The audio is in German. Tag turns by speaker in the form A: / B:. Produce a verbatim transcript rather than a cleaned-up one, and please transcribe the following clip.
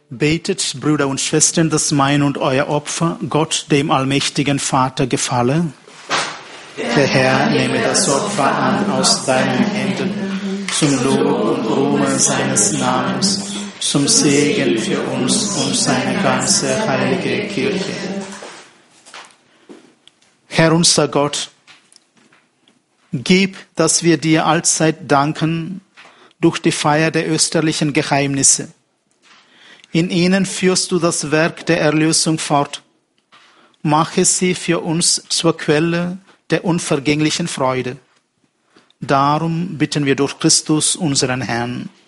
A: Betet, Brüder und Schwestern, dass mein und euer Opfer Gott, dem allmächtigen Vater, gefalle. Der Herr nehme das Opfer an aus deinen Händen, zum Lob und Ruhme seines Namens, zum Segen für uns und seine ganze heilige Kirche. Herr unser Gott, gib, dass wir dir allzeit danken durch die Feier der österlichen Geheimnisse. In ihnen führst du das Werk der Erlösung fort. Mache sie für uns zur Quelle der unvergänglichen Freude. Darum bitten wir durch Christus, unseren Herrn.